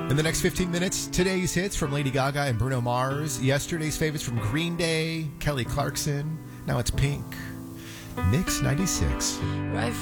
In the next 15 minutes, today's hits from Lady Gaga and Bruno Mars. Yesterday's favorites from Green Day, Kelly Clarkson. Now it's Pink. Mix 96. Right